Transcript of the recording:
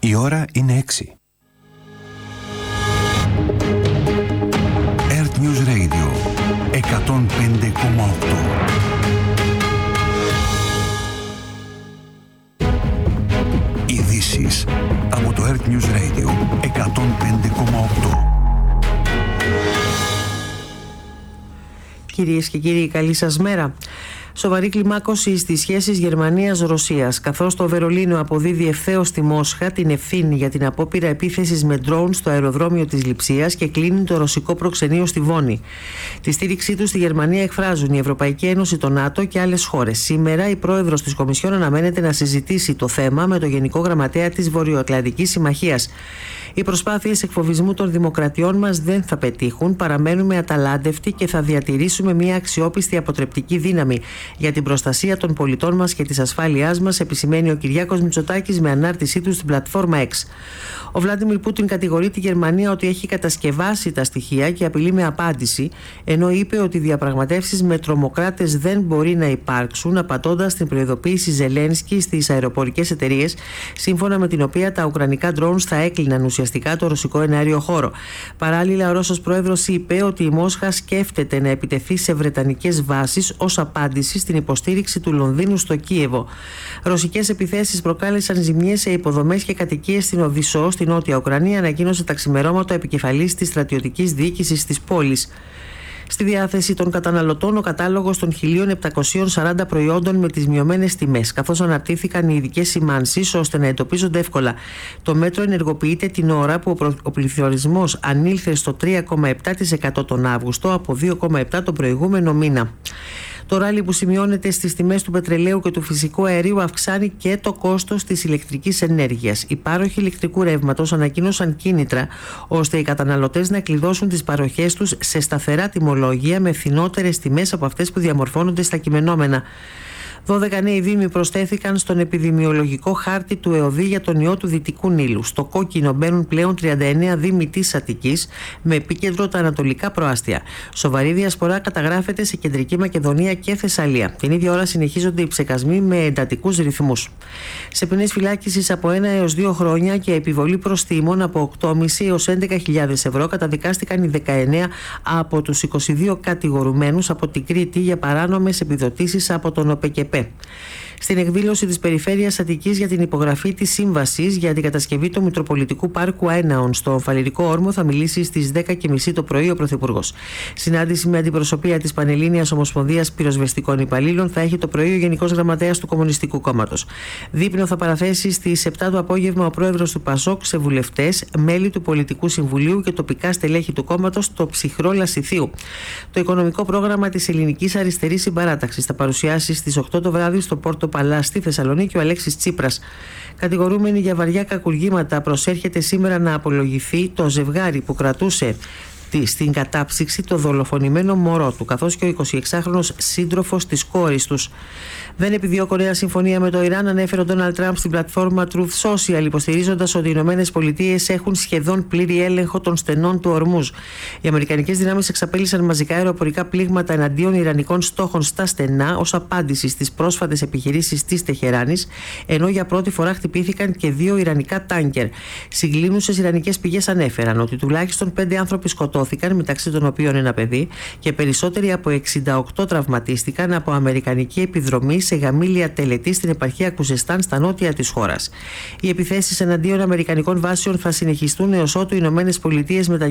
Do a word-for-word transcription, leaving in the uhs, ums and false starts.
Η ώρα είναι έξι. Earth News Radio εκατόν πέντε κόμμα οκτώ. Ειδήσεις από το Earth News Radio εκατόν πέντε κόμμα οκτώ. Κυρίες και κύριοι, καλή σας μέρα. Σοβαρή κλιμάκωση στις σχέσεις Γερμανίας-Ρωσίας, καθώς το Βερολίνο αποδίδει ευθέως στη Μόσχα την ευθύνη για την απόπειρα επίθεσης με ντρόουν στο αεροδρόμιο της Λειψίας και κλείνει το ρωσικό προξενείο στη Βόνη. Τη στήριξή του στη Γερμανία εκφράζουν η Ευρωπαϊκή Ένωση, το ΝΑΤΟ και άλλες χώρες. Σήμερα η πρόεδρος της Κομισιόν αναμένεται να συζητήσει το θέμα με το Γενικό Γραμματέα της Βορειοατλαντικής Συμμαχίας. Οι προσπάθειες εκφοβισμού των δημοκρατιών μας δεν θα πετύχουν, παραμένουμε αταλάντευτοι και θα διατηρήσουμε μια αξιόπιστη αποτρεπτική δύναμη για την προστασία των πολιτών μας και της ασφάλειάς μας, επισημαίνει ο Κυριάκος Μητσοτάκης με ανάρτησή του στην πλατφόρμα X. Ο Βλάντιμιρ Πούτιν κατηγορεί τη Γερμανία ότι έχει κατασκευάσει τα στοιχεία και απειλεί με απάντηση, ενώ είπε ότι οι διαπραγματεύσεις με τρομοκράτες δεν μπορεί να υπάρξουν, απαντώντας την προειδοποίηση Ζελένσκι στις αεροπορικές εταιρείες, σύμφωνα με την οποία τα ουκρανικά drones θα έκλειναν ουσιαστικά το ρωσικό εναέριο χώρο. Παράλληλα, ο Ρώσος πρόεδρος είπε ότι η Μόσχα σκέφτεται να επιτεθεί σε βρετανικές βάσεις ως απάντηση στην υποστήριξη του Λονδίνου στο Κίεβο. Ρωσικές επιθέσεις προκάλεσαν ζημιές σε υποδομές και κατοικίες στην Οδυσσό, στην Νότια Ουκρανία, ανακοίνωσε τα ξημερώματα ο επικεφαλής της στρατιωτικής διοίκησης της πόλης. Στη διάθεση των καταναλωτών ο κατάλογος των χίλια επτακόσια σαράντα προϊόντων με τις μειωμένες τιμές, καθώς αναρτήθηκαν οι ειδικές σημάνσεις ώστε να εντοπίζονται εύκολα. Το μέτρο ενεργοποιείται την ώρα που ο πληθωρισμός ανήλθε στο τρία κόμμα επτά τοις εκατό τον Αύγουστο από δύο κόμμα επτά τοις εκατό τον προηγούμενο μήνα. Το ράλι που σημειώνεται στις τιμές του πετρελαίου και του φυσικού αερίου αυξάνει και το κόστος της ηλεκτρικής ενέργειας. Οι πάροχοι ηλεκτρικού ρεύματος ανακοίνωσαν κίνητρα ώστε οι καταναλωτές να κλειδώσουν τις παροχές τους σε σταθερά τιμολόγια με φθηνότερες τιμές από αυτές που διαμορφώνονται στα κειμενόμενα. δώδεκα νέοι δήμοι προσθέθηκαν στον επιδημιολογικό χάρτη του ΕΟΔΗ για τον ιό του Δυτικού Νείλου. Στο κόκκινο μπαίνουν πλέον τριάντα εννέα δήμοι της Αττικής, με επίκεντρο τα ανατολικά προάστια. Σοβαρή διασπορά καταγράφεται σε Κεντρική Μακεδονία και Θεσσαλία. Την ίδια ώρα συνεχίζονται οι ψεκασμοί με εντατικούς ρυθμούς. Σε ποινές φυλάκισης από ένα έως δύο χρόνια και επιβολή προστίμων από οκτώ κόμμα πέντε έως έντεκα χιλιάδες ευρώ καταδικάστηκαν οι δεκαεννέα από τους είκοσι δύο κατηγορουμένους από την Κρήτη για παράνομες επιδοτήσεις από τον ΟΠΕΚΕΠΕ. Στην εκδήλωση της Περιφέρειας Αττικής για την υπογραφή της σύμβασης για την κατασκευή του Μητροπολιτικού Πάρκου Αέναων στο Φαλιρικό Όρμο θα μιλήσει στις δέκα και μισή το πρωί ο Πρωθυπουργός. Συνάντηση με αντιπροσωπεία της Πανελλήνιας Ομοσπονδίας Πυροσβεστικών Υπαλλήλων θα έχει το πρωί ο Γενικός Γραμματέας του Κομμουνιστικού Κόμματος. Δείπνο θα παραθέσει στις επτά το απόγευμα ο πρόεδρος του ΠΑΣΟΚ σε βουλευτές, μέλη του Πολιτικού Συμβουλίου και τοπικά στελέχη του κόμματος στο ψυχρό Λασιθίου. Το οικονομικό πρόγραμμα της Ελληνικής Αριστερής Συμπαράταξης θα παρουσιάσει στις οκτώ το βράδυ στο Πόρτο Παλά στη Θεσσαλονίκη ο Αλέξης Τσίπρας. Κατηγορούμενη για βαριά κακουργήματα προσέρχεται σήμερα να απολογηθεί το ζευγάρι που κρατούσε στην κατάψυξη το δολοφονημένο μωρό του, καθώς και ο εικοσιεξάχρονος σύντροφος της κόρης τους. Δεν επιδιώκω νέα συμφωνία με το Ιράν, ανέφερε ο Ντόναλντ Τραμπ στην πλατφόρμα Truth Social, υποστηρίζοντας ότι οι Ηνωμένες Πολιτείες έχουν σχεδόν πλήρη έλεγχο των στενών του Ορμούζ. Οι αμερικανικές δυνάμεις εξαπέλυσαν μαζικά αεροπορικά πλήγματα εναντίον ιρανικών στόχων στα στενά ως απάντηση στις πρόσφατες επιχειρήσεις της Τεχεράνης, ενώ για πρώτη φορά χτυπήθηκαν και δύο ιρανικά τάνκερ. Συγκλίνουσες ιρανικές πηγές ανέφεραν ότι τουλάχιστον πέντε άνθρωποι σκοτώθηκαν, μεταξύ των οποίων ένα παιδί, και περισσότεροι από εξήντα οκτώ τραυματίστηκαν από αμερικανική επιδρομή σε γαμήλια τελετή στην επαρχία Κουζεστάν στα νότια της χώρας. Οι επιθέσεις εναντίον αμερικανικών βάσεων θα συνεχιστούν έως ότου οι Ηνωμένες Πολιτείες μετανιώσουν